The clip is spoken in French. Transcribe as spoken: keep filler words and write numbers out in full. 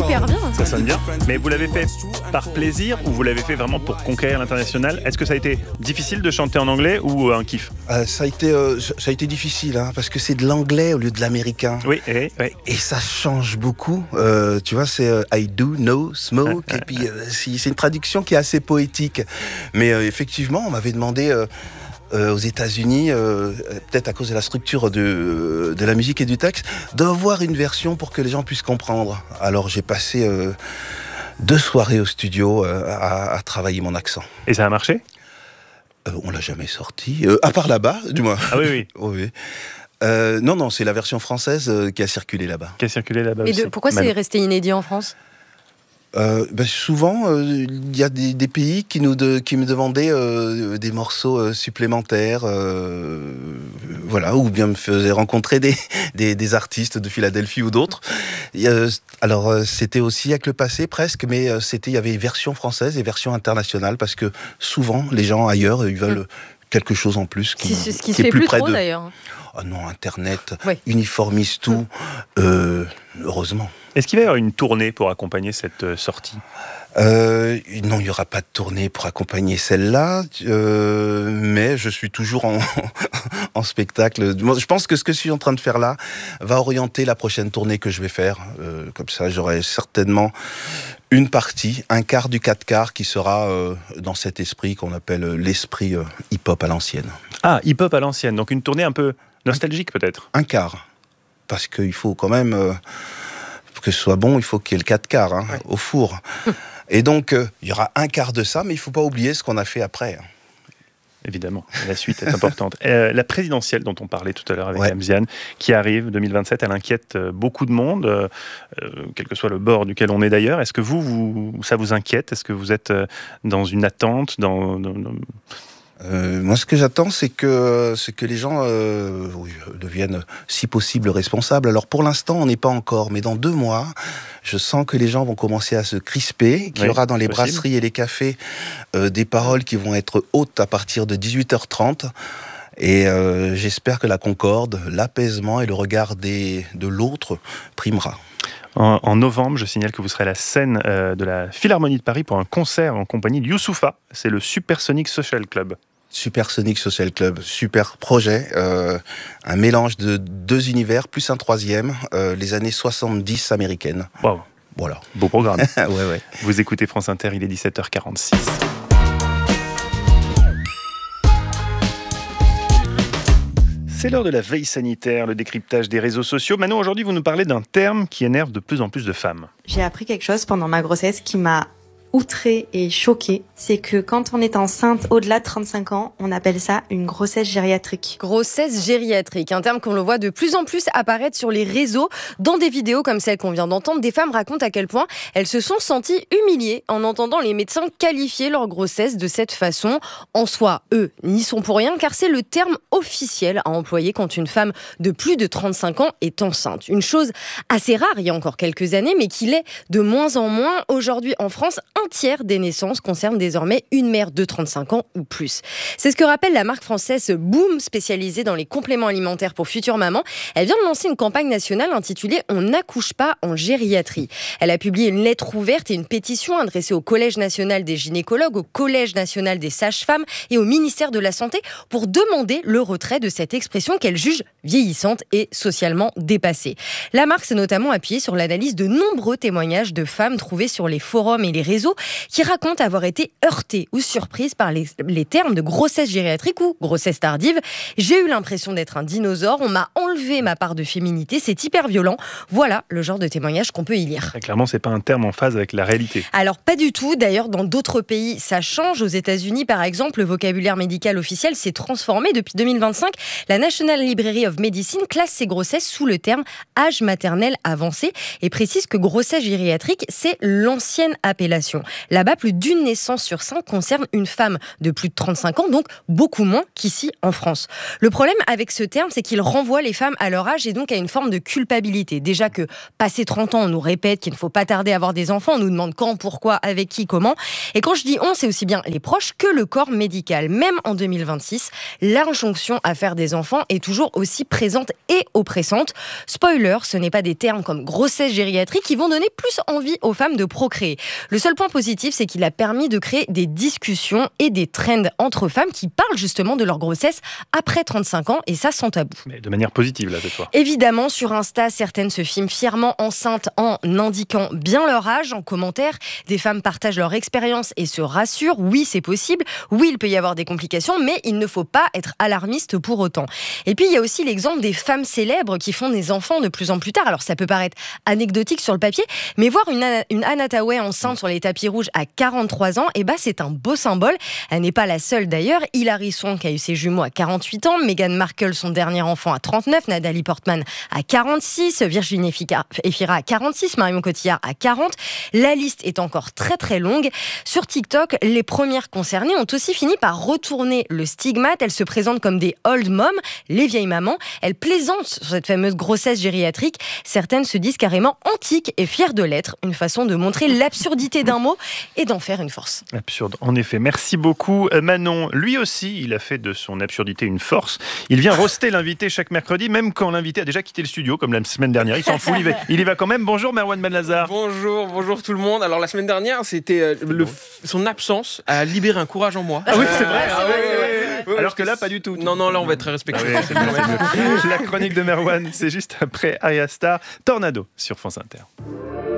super bien. Ça sonne bien. Mais vous l'avez fait par plaisir ou vous l'avez fait vraiment pour conquérir l'international ? Est-ce que ça a été difficile de chanter en anglais ou un kiff ? euh, ça, a été, euh, ça a été difficile, hein, parce que c'est de l'anglais au lieu de l'américain. Oui, oui, oui. Et ça change beaucoup. Euh, tu vois, c'est euh, I do know smoke. Et puis, euh, c'est, c'est une traduction qui est assez poétique. Mais euh, effectivement, on m'avait demandé... Euh, Euh, aux États-Unis, euh, peut-être à cause de la structure de, de la musique et du texte, d'avoir une version pour que les gens puissent comprendre. Alors j'ai passé euh, deux soirées au studio euh, à, à travailler mon accent. Et ça a marché ? euh, On l'a jamais sorti, euh, à part là-bas, du moins. Ah oui, oui. oui, oui. Euh, non, non, c'est la version française euh, qui a circulé là-bas. Qui a circulé là-bas Et aussi. de, pourquoi Manu. c'est resté inédit en France ? Euh, ben souvent, il euh, y a des, des pays qui, nous de, qui me demandaient euh, des morceaux euh, supplémentaires, euh, voilà, ou bien me faisaient rencontrer des, des, des artistes de Philadelphie ou d'autres. Et, euh, alors, euh, c'était aussi avec le passé presque, mais euh, c'était, il y avait version française et version internationale, parce que souvent, les gens ailleurs, ils veulent mmh. quelque chose en plus qui, ce qui, ce qui qui se est fait plus, plus près trop de... d'ailleurs. Oh non, Internet oui. uniformise tout, mmh. euh, heureusement. Est-ce qu'il va y avoir une tournée pour accompagner cette euh, sortie ? Euh, non, il n'y aura pas de tournée pour accompagner celle-là, euh, mais je suis toujours en, en spectacle. Je pense que ce que je suis en train de faire là va orienter la prochaine tournée que je vais faire. Euh, comme ça, j'aurai certainement une partie, un quart du quatre quarts qui sera euh, dans cet esprit qu'on appelle l'esprit euh, hip-hop à l'ancienne. Ah, hip-hop à l'ancienne, donc une tournée un peu nostalgique peut-être ? Un quart, parce qu'il faut quand même... Euh, que ce soit bon, il faut qu'il y ait le quatre quarts hein, ouais. au four. Et donc, euh, il y aura un quart de ça, mais il ne faut pas oublier ce qu'on a fait après. Évidemment, la suite est importante. Euh, la présidentielle dont on parlait tout à l'heure avec ouais. Amziane, qui arrive deux mille vingt-sept, elle inquiète beaucoup de monde, euh, quel que soit le bord duquel on est d'ailleurs. Est-ce que vous, vous ça vous inquiète ? Est-ce que vous êtes dans une attente dans, dans, dans... Euh, moi, ce que j'attends, c'est que, c'est que les gens euh, deviennent, si possible, responsables. Alors, pour l'instant, on n'est pas encore, mais dans deux mois, je sens que les gens vont commencer à se crisper, qu'il oui, y aura dans les possible. brasseries et les cafés euh, des paroles qui vont être hautes à partir de dix-huit heures trente. Et euh, j'espère que la concorde, l'apaisement et le regard des, de l'autre primera. En, en novembre, je signale que vous serez à la scène euh, de la Philharmonie de Paris pour un concert en compagnie de Youssoupha. C'est le Supersonic Social Club. Supersonic Social Club, super projet, euh, un mélange de deux univers, plus un troisième, euh, les années soixante-dix américaines. Waouh, voilà. Beau programme. ouais, ouais. Vous écoutez France Inter, il est dix-sept heures quarante-six. C'est l'heure de la veille sanitaire, le décryptage des réseaux sociaux. Manon, aujourd'hui, vous nous parlez d'un terme qui énerve de plus en plus de femmes. J'ai appris quelque chose pendant ma grossesse qui m'a outrée et choquée. C'est que quand on est enceinte au-delà de trente-cinq ans, on appelle ça une grossesse gériatrique. Grossesse gériatrique, un terme qu'on le voit de plus en plus apparaître sur les réseaux. Dans des vidéos comme celle qu'on vient d'entendre, des femmes racontent à quel point elles se sont senties humiliées en entendant les médecins qualifier leur grossesse de cette façon. En soi, eux n'y sont pour rien, car c'est le terme officiel à employer quand une femme de plus de trente-cinq ans est enceinte. Une chose assez rare il y a encore quelques années, mais qui l'est de moins en moins. Aujourd'hui, en France, un tiers des naissances concernent désormais une mère de trente-cinq ans ou plus. C'est ce que rappelle la marque française Boom, spécialisée dans les compléments alimentaires pour futures mamans. Elle vient de lancer une campagne nationale intitulée « On n'accouche pas en gériatrie ». Elle a publié une lettre ouverte et une pétition adressée au Collège national des gynécologues, au Collège national des sages-femmes et au ministère de la Santé pour demander le retrait de cette expression qu'elle juge vieillissante et socialement dépassée. La marque s'est notamment appuyée sur l'analyse de nombreux témoignages de femmes trouvés sur les forums et les réseaux qui racontent avoir été heurtées ou surprises par les, les termes de grossesse gériatrique ou grossesse tardive. J'ai eu l'impression d'être un dinosaure, on m'a enlevé ma part de féminité, c'est hyper violent. Voilà le genre de témoignage qu'on peut y lire. Et clairement, c'est pas un terme en phase avec la réalité. Alors pas du tout, d'ailleurs dans d'autres pays ça change. Aux États-Unis par exemple, le vocabulaire médical officiel s'est transformé depuis deux mille vingt-cinq. La National Library of Medicine classe ces grossesses sous le terme âge maternel avancé et précise que grossesse gériatrique, c'est l'ancienne appellation. Là-bas, plus d'une naissance sur cinq concerne une femme de plus de trente-cinq ans, donc beaucoup moins qu'ici en France. Le problème avec ce terme, c'est qu'il renvoie les femmes à leur âge et donc à une forme de culpabilité. Déjà que, passé trente ans, on nous répète qu'il ne faut pas tarder à avoir des enfants, on nous demande quand, pourquoi, avec qui, comment. Et quand je dis on, c'est aussi bien les proches que le corps médical. Même en deux mille vingt-six, l'injonction à faire des enfants est toujours aussi présente et oppressante. Spoiler, ce n'est pas des termes comme grossesse gériatrique qui vont donner plus envie aux femmes de procréer. Le seul point positif, c'est qu'il a permis de créer des discussions et des trends entre femmes qui parlent justement de leur grossesse après trente-cinq ans, et ça sans tabou. Mais de manière positive, là, cette fois. Évidemment, sur Insta, certaines se filment fièrement enceintes en indiquant bien leur âge. En commentaire, des femmes partagent leur expérience et se rassurent. Oui, c'est possible. Oui, il peut y avoir des complications, mais il ne faut pas être alarmiste pour autant. Et puis, il y a aussi l'exemple des femmes célèbres qui font des enfants de plus en plus tard. Alors, ça peut paraître anecdotique sur le papier, mais voir une, une Anne Hathaway enceinte sur les tapis rouges à quarante-trois ans, eh ben, c'est un beau symbole. Elle n'est pas la seule d'ailleurs. Hilary Swank a eu ses jumeaux à quarante-huit ans, Meghan Markle son dernier enfant à trente-neuf, Nathalie Portman à quarante-six, Virginie Efira à quarante-six, Marion Cotillard à quarante. La liste est encore très très longue. Sur TikTok, les premières concernées ont aussi fini par retourner le stigmate. Elles se présentent comme des old moms, les vieilles mamans. Elles plaisantent sur cette fameuse grossesse gériatrique. Certaines se disent carrément antiques et fières de l'être. Une façon de montrer l'absurdité d'un mot et d'en faire une force. Absurde, en effet. Merci beaucoup Manon. Lui aussi, il a fait de son absurdité une force. Il vient roaster l'invité chaque mercredi, même quand l'invité a déjà quitté le studio, comme la semaine dernière. Il s'en fout, il, va, il y va quand même. Bonjour Merwan Benlazar. Bonjour, bonjour tout le monde. Alors la semaine dernière, c'était euh, le, son absence a libéré un courage en moi. Ah oui, c'est vrai. Ah, ah, ouais, ouais, ouais, ouais, ouais. Alors que là, pas du tout. Non, non, là, on va être très respectueux. Ah, oui, c'est la chronique de Merwan, c'est juste après Aya Star, Tornado sur France Inter.